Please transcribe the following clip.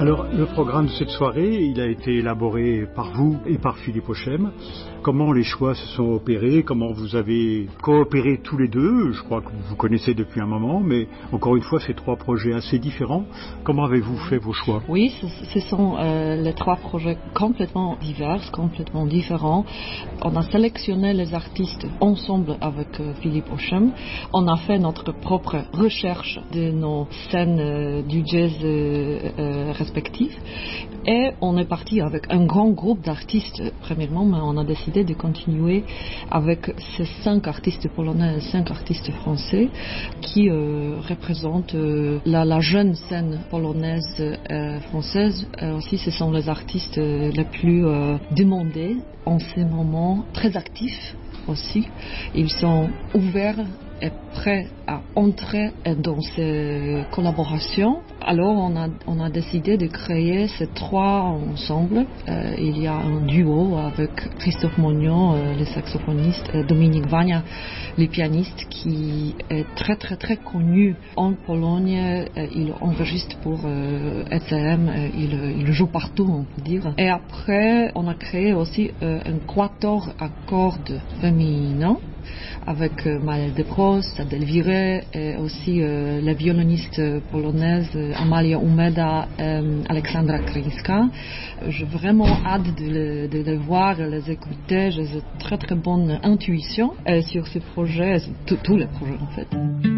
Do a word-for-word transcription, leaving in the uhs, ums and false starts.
Alors, le programme de cette soirée, il a été élaboré par vous et par Philippe Auchem. Comment les choix se sont opérés? Comment vous avez coopéré tous les deux? Je crois que vous vous connaissez depuis un moment, mais encore une fois, c'est trois projets assez différents. Comment avez-vous fait vos choix? Oui, ce, ce sont euh, les trois projets complètement divers, complètement différents. On a sélectionné les artistes ensemble avec euh, Philippe Auchem. On a fait notre propre recherche de nos scènes euh, du jazz euh, euh, respectifs. Et on est parti avec un grand groupe d'artistes, premièrement, mais on a décidé de continuer avec ces cinq artistes polonais et cinq artistes français qui euh, représentent euh, la, la jeune scène polonaise et française. Et aussi, ce sont les artistes euh, les plus euh, demandés en ce moment, très actifs aussi. Ils sont ouverts et prêt à entrer dans ces collaborations. Alors on a, on a décidé de créer ces trois ensembles. Euh, il y a un duo avec Christophe Mognon, euh, le saxophoniste, et Dominique Vania, le pianiste, qui est très très très connu en Pologne. Euh, il enregistre pour euh, E C M, euh, il, il joue partout, on peut dire. Et après, on a créé aussi euh, un quatuor à cordes féminin avec euh, Maëlle Deprost, Adèle Viré et aussi euh, les violonistes polonaises euh, Amalia Umeda et euh, Aleksandra Kryńska. J'ai vraiment hâte de les, de les voir, de les écouter. J'ai une très très bonne intuition euh, sur ces projets, tous les projets en fait.